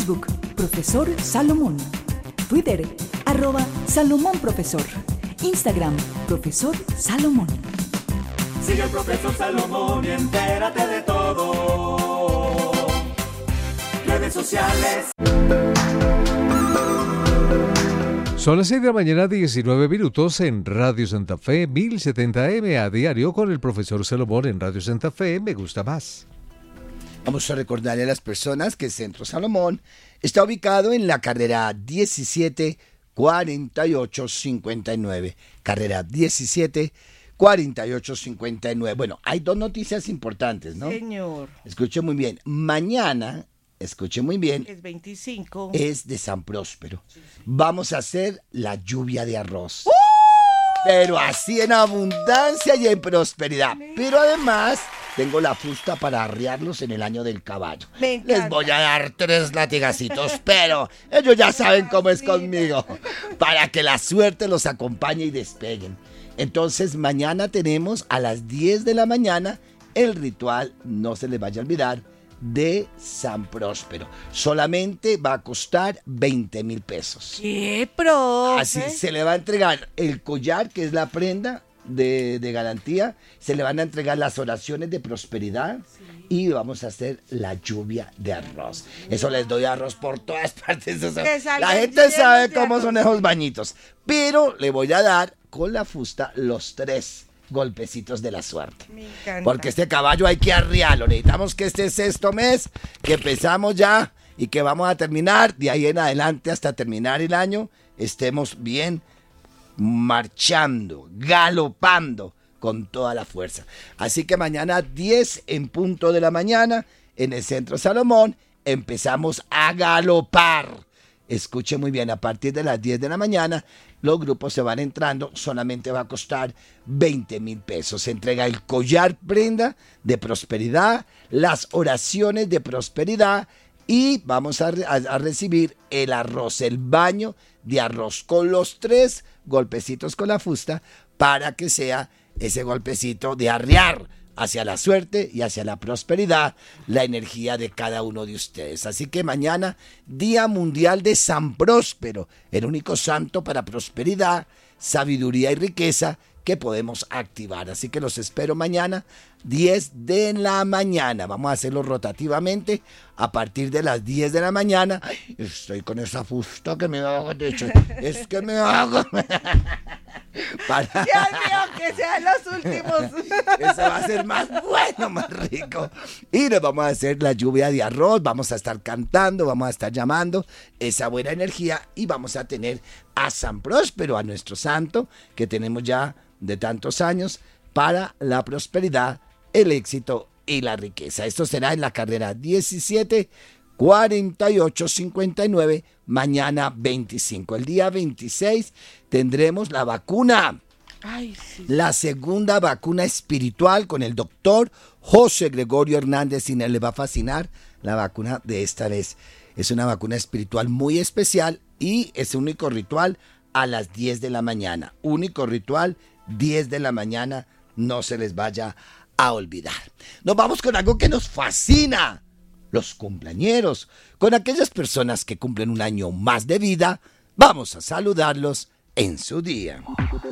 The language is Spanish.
Facebook, Profesor Salomón. Twitter, @SalomónProfesor. Instagram, Profesor Salomón. Sigue al Profesor Salomón y entérate de todo. Redes sociales. Son las 6 de la mañana, 19 minutos en Radio Santa Fe, 1070M a diario con el Profesor Salomón en Radio Santa Fe. Me gusta más. Vamos a recordarle a las personas que el Centro Salomón está ubicado en la carrera 174859. Carrera 174859. Bueno, hay dos noticias importantes, ¿no? Señor. Escuche muy bien. Mañana, escuche muy bien. Es 25. Es de San Próspero. Vamos a hacer la lluvia de arroz. Pero así en abundancia y en prosperidad. Pero además tengo la fusta para arriarlos en el año del caballo. Les voy a dar 3 latigacitos, pero ellos ya saben cómo es conmigo. Para que la suerte los acompañe y despeguen. Entonces mañana tenemos a las 10 de la mañana el ritual, no se les vaya a olvidar, de San Próspero. Solamente va a costar 20,000 pesos. ¿Qué, profe? Así se le va a entregar el collar, que es la prenda de garantía. Se le van a entregar las oraciones de prosperidad. Sí. Y vamos a hacer la lluvia de arroz. Eso les doy arroz por todas partes. La gente sabe cómo son esos bañitos. Pero le voy a dar con la fusta los 3 golpecitos de la suerte. Me encanta. Porque este caballo hay que arriarlo. Necesitamos que este sexto mes, que empezamos ya y que vamos a terminar, de ahí en adelante hasta terminar el año, estemos bien marchando, galopando con toda la fuerza. Así que mañana 10 en punto de la mañana, en el Centro Salomón, empezamos a galopar. Escuche muy bien, a partir de las 10 de la mañana, los grupos se van entrando, solamente va a costar 20,000 pesos. Se entrega el collar prenda de prosperidad, las oraciones de prosperidad y vamos a recibir el arroz, el baño de arroz con los 3 golpecitos con la fusta para que sea ese golpecito de arriar hacia la suerte y hacia la prosperidad, la energía de cada uno de ustedes. Así que mañana, Día Mundial de San Próspero, el único santo para prosperidad, sabiduría y riqueza que podemos activar. Así que los espero mañana, 10 de la mañana. Vamos a hacerlo rotativamente a partir de las 10 de la mañana. Ay, estoy con esa fusta que me hago, de hecho, es que me hago... Dios mío, que sean los últimos. Eso va a ser más bueno, más rico. Y nos vamos a hacer la lluvia de arroz. Vamos a estar cantando, vamos a estar llamando esa buena energía. Y vamos a tener a San Próspero, a nuestro santo, que tenemos ya de tantos años, para la prosperidad, el éxito y la riqueza. Esto será en la carrera 174859, mañana 25. El día 26 tendremos la vacuna. Ay, sí. La segunda vacuna espiritual con el doctor José Gregorio Hernández, y le va a fascinar la vacuna de esta vez. Es una vacuna espiritual muy especial y es un único ritual a las 10 de la mañana. Único ritual, 10 de la mañana, no se les vaya a olvidar. Nos vamos con algo que nos fascina. Los cumpleañeros, con aquellas personas que cumplen un año más de vida, vamos a saludarlos en su día.